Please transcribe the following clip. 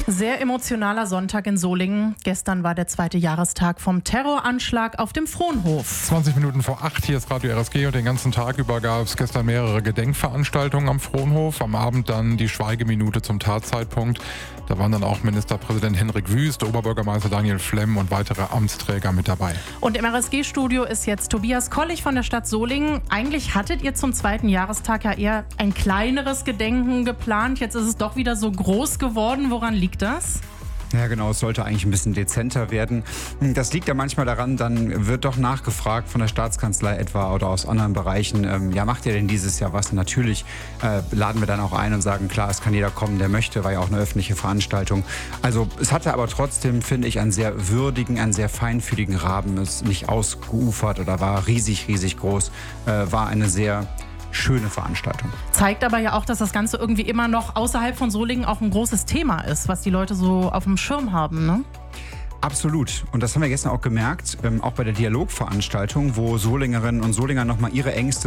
Sehr emotionaler Sonntag in Solingen. Gestern war der 2. Jahrestag vom Terroranschlag auf dem Frohnhof. 20 Minuten vor 8, hier ist Radio RSG und den ganzen Tag über gab es gestern mehrere Gedenkveranstaltungen am Frohnhof. Am Abend dann die Schweigeminute zum Tatzeitpunkt. Da waren dann auch Ministerpräsident Henrik Wüst, Oberbürgermeister Daniel Flemm und weitere Amtsträger mit dabei. Und im RSG-Studio ist jetzt Tobias Kollig von der Stadt Solingen. Eigentlich hattet ihr zum 2. Jahrestag ja eher ein kleineres Gedenken geplant. Jetzt ist es doch wieder so groß geworden. Woran liegt das? Ja genau, es sollte eigentlich ein bisschen dezenter werden. Das liegt ja manchmal daran, dann wird doch nachgefragt von der Staatskanzlei etwa oder aus anderen Bereichen, macht ihr denn dieses Jahr was? Natürlich laden wir dann auch ein und sagen, klar, es kann jeder kommen, der möchte, war ja auch eine öffentliche Veranstaltung. Also es hatte aber trotzdem, finde ich, einen sehr würdigen, einen sehr feinfühligen Rahmen. Es ist nicht ausgeufert oder war riesig, riesig groß, war eine sehr schöne Veranstaltung. Zeigt aber ja auch, dass das Ganze irgendwie immer noch außerhalb von Solingen auch ein großes Thema ist, was die Leute so auf dem Schirm haben, ne? Absolut. Und das haben wir gestern auch gemerkt, auch bei der Dialogveranstaltung, wo Solingerinnen und Solinger nochmal ihre Ängste